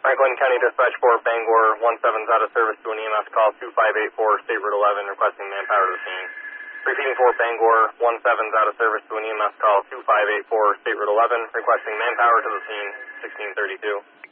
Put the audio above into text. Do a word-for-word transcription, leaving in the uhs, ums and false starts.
Franklin County Dispatch for Bangor, one seven's out of service to an E M S call two five eight four, State Route eleven, requesting manpower to the scene. Repeating for Bangor, one seven's out of service to an E M S call two five eight four, State Route eleven, requesting manpower to the scene, sixteen thirty-two.